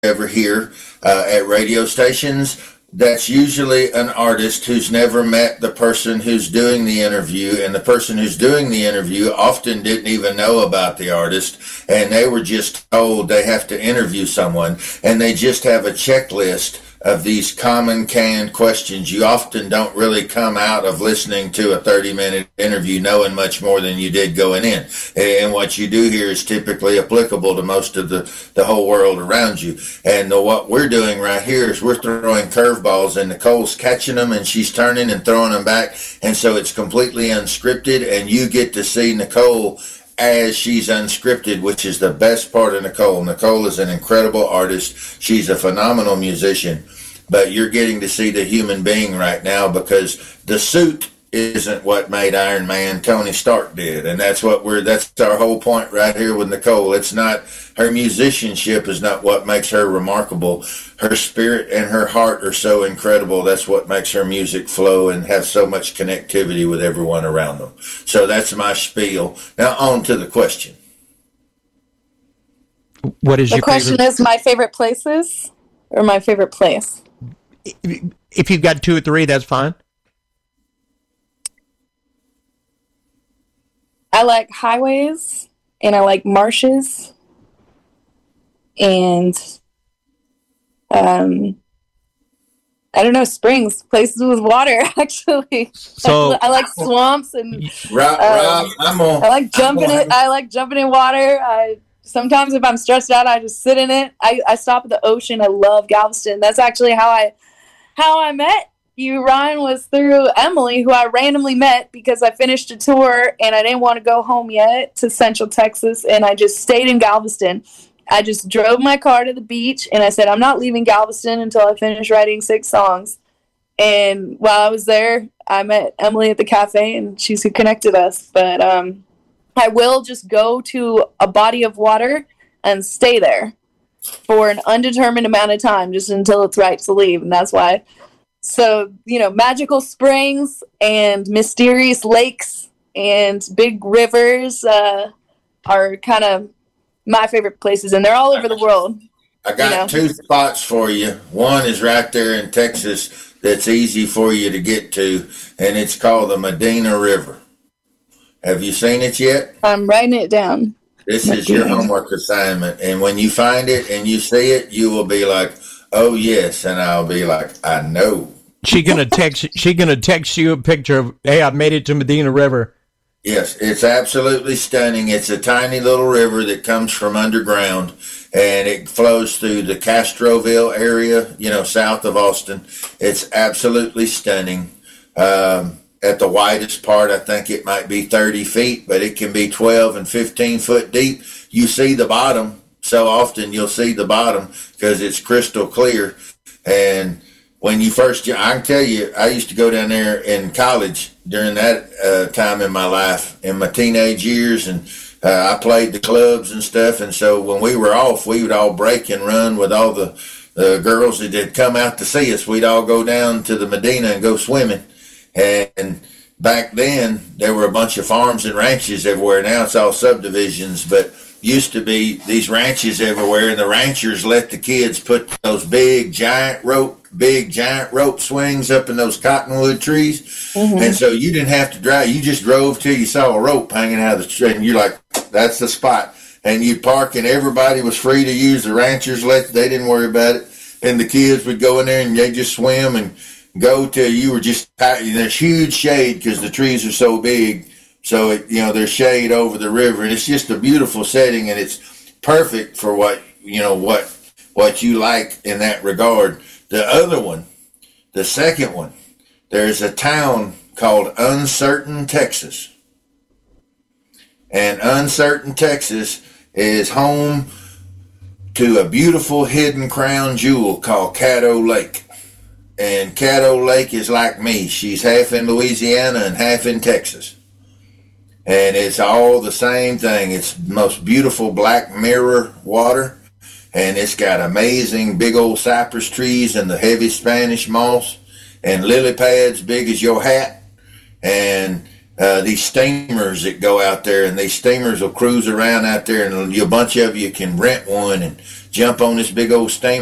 ever hear at radio stations, that's usually an artist who's never met the person who's doing the interview, and the person who's doing the interview often didn't even know about the artist, and they were just told they have to interview someone, and they just have a checklist of these common canned questions. You often don't really come out of listening to a 30-minute interview knowing much more than you did going in. And what you do here is typically applicable to most of the whole world around you. And what we're doing right here is we're throwing curveballs, and Nicole's catching them, and she's turning and throwing them back. And so it's completely unscripted, and you get to see Nicole as she's unscripted, which is the best part of Nicole. Nicole is an incredible artist. She's a phenomenal musician, but you're getting to see the human being right now, because the suit isn't what made Iron Man. Tony Stark did, and that's our whole point right here with Nicole. It's not her musicianship is not what makes her remarkable. Her spirit and her heart are so incredible. That's what makes her music flow and have so much connectivity with everyone around them. So that's my spiel. Now on to the question. What is the question? Is my favorite places or my favorite place? If you've got 2 or 3, that's fine. I like highways, and I like marshes, and I don't know, springs, places with water. Actually, so I like swamps, and Rob, I like jumping it. I like jumping in water. Sometimes if I'm stressed out, I just sit in it. I stop at the ocean. I love Galveston. That's actually how I met you, Ryan, was through Emily, who I randomly met because I finished a tour and I didn't want to go home yet to Central Texas, and I just stayed in Galveston. I just drove my car to the beach, and I said, I'm not leaving Galveston until I finish writing 6 songs. And while I was there, I met Emily at the cafe, and she's who connected us. But I will just go to a body of water and stay there for an undetermined amount of time, just until it's right to leave. And that's why. So, magical springs and mysterious lakes and big rivers are kind of my favorite places, and they're all over the world. I got 2 spots for you. One is right there in Texas that's easy for you to get to, and it's called the Medina River. Have you seen it yet? I'm writing it down. This is your homework assignment, and when you find it and you see it, you will be like, oh yes, and I'll be like, I know. She gonna text you a picture of, hey, I've made it to Medina River. Yes, it's absolutely stunning. It's a tiny little river that comes from underground, and it flows through the Castroville area, south of Austin. It's absolutely stunning. At the widest part, I think it might be 30 feet, but it can be 12 and 15 foot deep. You see the bottom. So often you'll see the bottom because it's crystal clear. And when you first, I can tell you, I used to go down there in college during that time in my life, in my teenage years, and I played the clubs and stuff. And so when we were off, we would all break and run with all the girls that had come out to see us. We'd all go down to the Medina and go swimming. And back then, there were a bunch of farms and ranches everywhere. Now it's all subdivisions, but used to be these ranches everywhere, and the ranchers let the kids put those big giant rope swings up in those cottonwood trees. Mm-hmm. And so you didn't have to drive. You just drove till you saw a rope hanging out of the tree, and you're like, that's the spot. And you'd park, and everybody was free to use the ranchers. They didn't worry about it. And the kids would go in there, and they just swim and go till you were just, there's huge shade because the trees are so big. So, there's shade over the river, and it's just a beautiful setting, and it's perfect for what you like in that regard. The other one, the second one, there's a town called Uncertain, Texas. And Uncertain, Texas is home to a beautiful hidden crown jewel called Caddo Lake. And Caddo Lake is like me. She's half in Louisiana and half in Texas. And it's all the same thing. It's the most beautiful black mirror water. And it's got amazing big old cypress trees and the heavy Spanish moss and lily pads big as your hat. And these steamers that go out there, and these steamers will cruise around out there, and a bunch of you can rent one and jump on this big old steamer